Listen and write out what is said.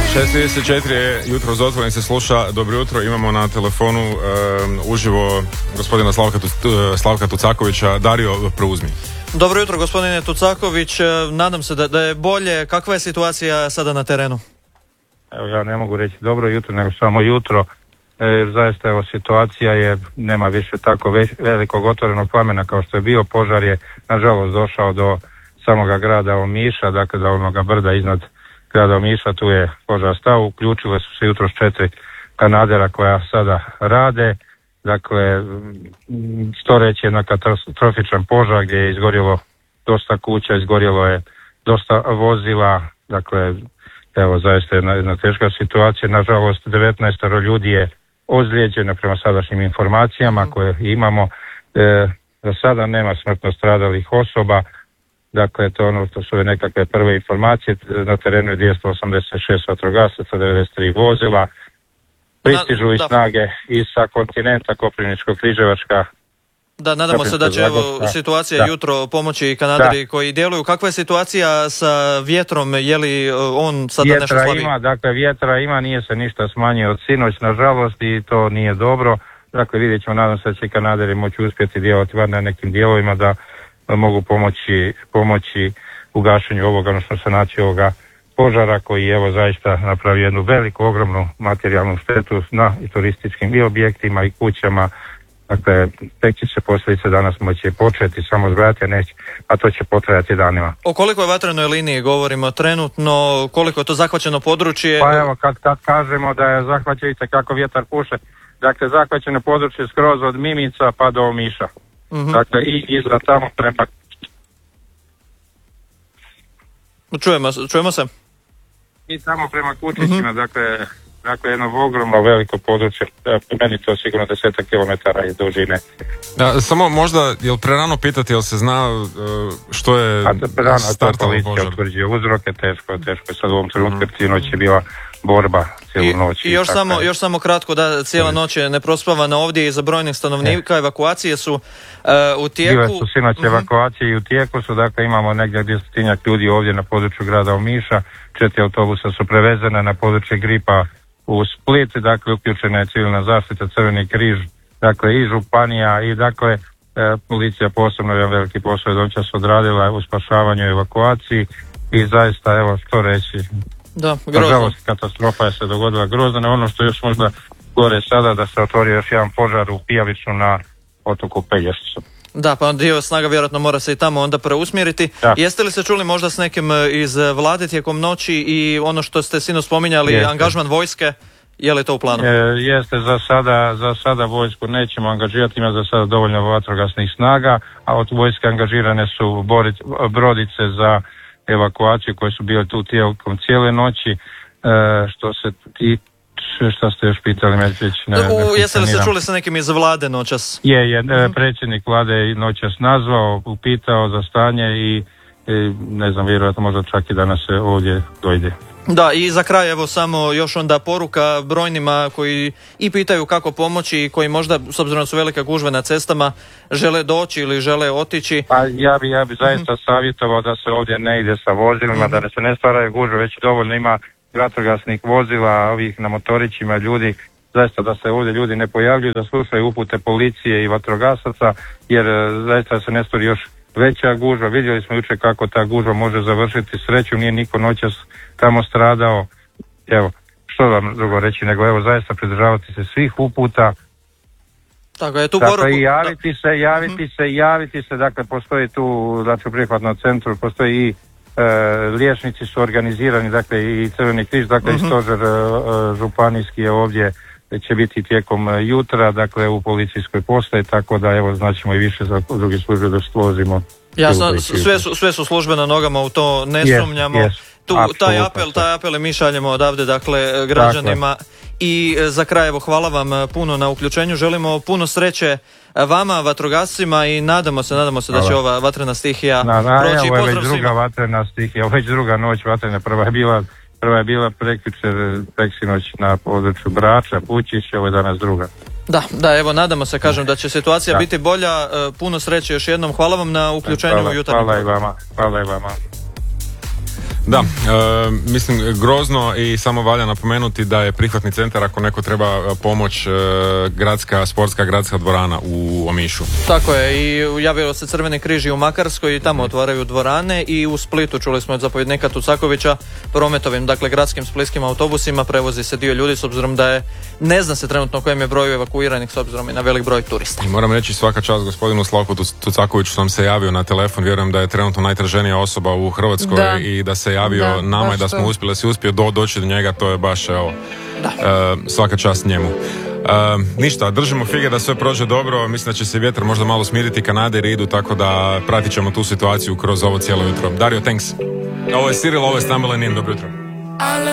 6:34 je jutro uz Otvoren se sluša. Dobro jutro, imamo na telefonu uživo gospodina Slavka Tucakovića. Dario, preuzmi. Dobro jutro gospodine Tucaković, nadam se da je bolje. Kakva je situacija sada na terenu? Evo, ja ne mogu reći dobro jutro, nego samo jutro. Zaista evo, situacija je, nema više tako velikog otvorenog plamena kao što je bio. Požar je nažalost došao do samoga grada Omiša, dakle do onoga brda iznad grada Omiša, tu je požar stao. Uključile su se jutros 4 kanadera koja sada rade. Dakle, storeći jedna katastrofičan požar gdje je izgorjelo dosta kuća, izgorjelo je dosta vozila. Dakle, evo, zaista jedna teška situacija. Nažalost, 19 ljudi je ozlijeđeno prema sadašnjim informacijama koje imamo. Za sada nema smrtno stradalih osoba. Dakle, to ono što su nekakve prve informacije. Na terenu je 286 vatrogasaca, 93 vozila. Pristižu i snage i sa kontinenta Koprivničko-Križevačka. Da, nadamo se da će situacija jutro pomoći i kanaderi koji djeluju. Kakva je situacija sa vjetrom? Je li on sada nešto slabiji? Vjetra ima, nije se ništa smanjio od sinoć, nažalost, i to nije dobro. Dakle, vidjet ćemo, nadam se da će kanaderi moći uspjeti djelovati na nekim dijelovima da mogu pomoći u gašenju ovoga, odnosno sanaciju ovoga požara koji je evo zaista napravio jednu veliku, ogromnu materijalnu štetu na i turističkim i objektima i kućama. Dakle, tek će se posljedice danas moći početi samo zbrajati, a to će potrajati danima. O koliko je vatrenoj liniji govorimo trenutno, koliko je to zahvaćeno područje? Pa evo, kad kažemo da je zahvaćeno kako vjetar puše, dakle, zahvaćeno područje skroz od Mimica pa do Omiša. Dakle, i iza tamo prema... Čujemo se? I tamo prema Kučićima, dakle, jedno ogromno veliko područje, meni to sigurno 10 km iz dužine. Samo možda, jel prerano pitati, jel se zna što je startalo požar? Utvrđuje uzroke, teško je sad u ovom trenutku, sinoć je bila borba cijelu noć. I još samo kratko, da cijela noć je neprospavana ovdje i za brojnih stanovnika, evakuacije su u tijeku. Bile su sinoć evakuacije i u tijeku su, dakle imamo negdje 200 ljudi ovdje na području grada Omiša, 4 autobusa su prevezene na područje Gripa u Split, dakle uključena je civilna zaštita, Crveni križ, dakle i županija i dakle policija posebno je veliki posao dončas odradila u spašavanju i evakuaciji i zaista evo što reći. Da, grozno. Nažalost, katastrofa je se dogodila grozna. Ono što još možda gore sada da se otvorio još jedan požar u Pijaviću na otoku Pelješcu. Da, pa dio snaga vjerojatno mora se i tamo onda preusmjeriti. Da. Jeste li se čuli možda s nekim iz vlade tijekom noći i ono što ste sinoć spominjali, angažman vojske, je li to u planu? Jeste, za sada vojsku nećemo angažirati, ima za sada dovoljno vatrogasnih snaga, a od vojske angažirane su brodice za evakuaciju koje su bile tu tijekom cijele noći. Što se šta ste još pitali, Medveć? Jeste li se čuli sa nekim iz vlade noćas? Predsjednik vlade je noćas nazvao, upitao za stanje i ne znam, vjerojatno možda čak i danas se ovdje dojde. Da, i za kraj evo samo još onda poruka brojnima koji i pitaju kako pomoći i koji možda, s obzirom da su velike gužve na cestama, žele doći ili žele otići. Pa ja bi zaista savjetovao da se ovdje ne ide sa vozilima, da se ne stvaraju gužve, već dovoljno ima vatrogasnih vozila, ovih na motorićima ljudi, zaista da se ovdje ljudi ne pojavljuju, da slušaju upute policije i vatrogasaca, jer zaista se ne stvori još veća gužva. Vidjeli smo jučer kako ta gužva može završiti. Sreću nije niko noćas tamo stradao. Evo, što vam drugo reći nego evo zaista pridržavati se svih uputa. Tako je, tu dakle, i javiti se, dakle postoji tu, znači u prihvatnom centru postoji i liječnici su organizirani, dakle i Crveni križ, dakle i stožer županijski je ovdje, će biti tijekom jutra, dakle u policijskoj postaji, tako da evo znaćemo i više za druge službe da složimo. Jasno, sve su službe na nogama, u to ne sumnjamo. Tu taj apel mi šaljemo odavde, dakle građanima. Dakle. I za kraj, evo, hvala vam puno na uključenju, želimo puno sreće vama, vatrogascima, i nadamo se da će ova vatrena stihija proći. Ovo je već druga vatrena stihija, već druga noć vatrena, prva je bila preksinoć na području Brača, Pučić, ovo je danas druga. Da, evo, nadamo se, kažem, da će situacija biti bolja. Puno sreće još jednom, hvala vam na uključenju u jutarnjem. Hvala i vama. Da, mislim grozno i samo valja napomenuti da je prihvatni centar ako neko treba pomoć gradska, sportska gradska dvorana u Omišu. Tako je, i javio se Crveni križ i u Makarskoj i tamo otvaraju dvorane, i u Splitu čuli smo od zapovjednika Tucakovića prometovim, dakle gradskim splitskim autobusima prevozi se dio ljudi s obzirom da je, ne zna se trenutno kojem je broju evakuiranih s obzirom i na velik broj turista. I moram reći svaka čast gospodinu Slavku Tucakoviću što nam se javio na telefon, vjerujem da je trenutno najtraženija osoba u Hrvatskoj i da se javio nama i da smo uspio doći do njega, to je baš svaka čast njemu. Ništa, držimo fige da sve prođe dobro, mislim da će se vjetar možda malo smiriti, kanaderi idu, tako da pratit ćemo tu situaciju kroz ovo cijelo jutro. Dario, thanks. Ovo je Cyril, ovo je Stumbling In, dobro jutro.